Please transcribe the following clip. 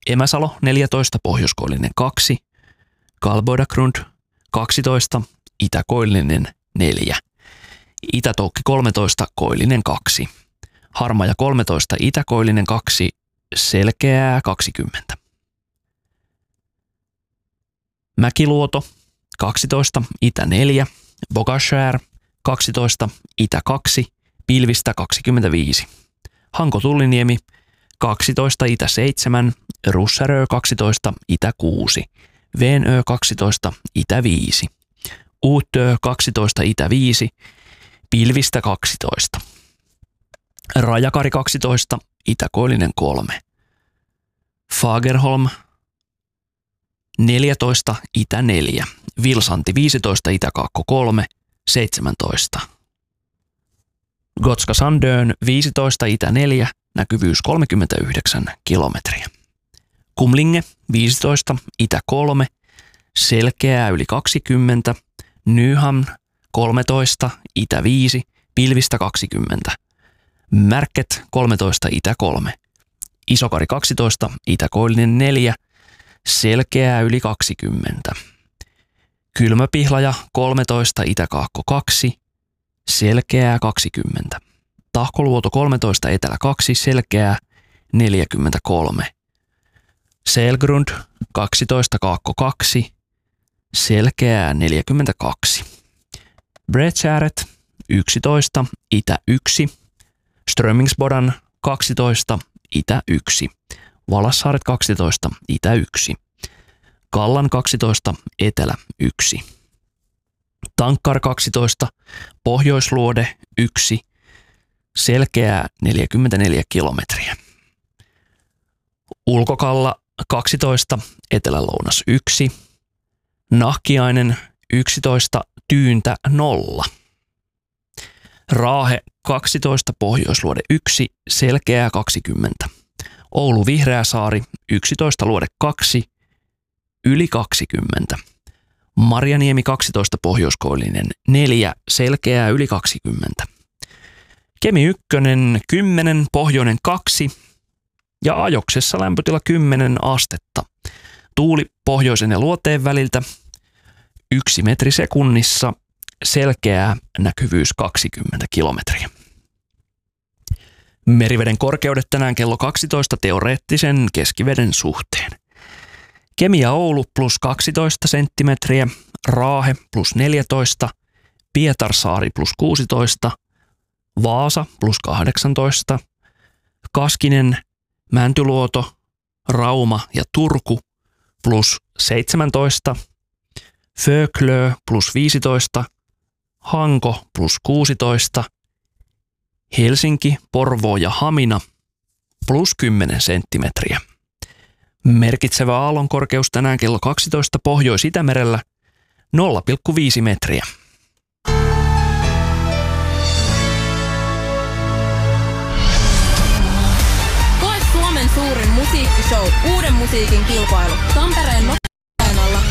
Emäsalo 14, pohjoiskoillinen 2, Kalboidagrund 12, itäkoillinen 4, Itätoukki 13, koillinen 2, Harmaja 13, itäkoillinen 2, selkeää 20. Mäkiluoto 12, itä 4, Bogashär 12, itä 2, pilvistä 25. Hanko-Tulliniemi 12, itä 7, Russärö 12, itä 6, Veenö 12, itä 5, Uutö 12, itä 5, pilvistä 12. Rajakari 12, itäkoillinen 3, Fagerholm 14, itä 4, Vilsanti 15, itäkaakko 3, 17. Gotska Sandön 15, itä 4, näkyvyys 39 kilometriä. Kumlinge 15, itä 3, selkeää yli 20, Nyhamn 13, itä 5, pilvistä 20. Märket 13, itä 3, Isokari 12, itäkoillinen 4, selkeää yli 20. Kylmäpihlaja 13, itäkaakko 2, selkeää 20. Tahkoluoto 13, etelä 2, selkeää 43. Selgrund 12, kaakko 2, selkeää 42. Bredsäret 11, itä 1, Strömingsbodan 12, itä 1, Valassaaret 12, itä 1, Kallan 12, etelä 1, Tankkar 12, Pohjoisluode 1, selkeää 44 kilometriä. Ulkokalla 12, etelä-lounas 1, Nahkiainen 11, Tyyntä 0. Raahe 12, Pohjoisluode 1, selkeää 20. Oulu Vihreäsaari 11, luode 2, yli 20. Marjaniemi 12, pohjoiskoillinen 4, selkeää yli 20. Kemi 1, 10, pohjoinen 2 ja Ajoksessa lämpötila 10 astetta. Tuuli pohjoisen ja luoteen väliltä 1 metri sekunnissa, selkeää näkyvyys 20 kilometriä. Meriveden korkeudet tänään kello 12 teoreettisen keskiveden suhteen. Kemi ja Oulu plus 12 senttimetriä, Raahe plus 14, Pietarsaari plus 16, Vaasa plus 18, Kaskinen, Mäntyluoto, Rauma ja Turku plus 17, Föklö plus 15, Hanko plus 16, Helsinki, Porvoo ja Hamina plus 10 senttimetriä. Merkitsevä aallonkorkeus tänään kello 12 Pohjois-Itämerellä 0,5 metriä. Koe Suomen suurin musiikkishow, uuden musiikin kilpailu. Tampereen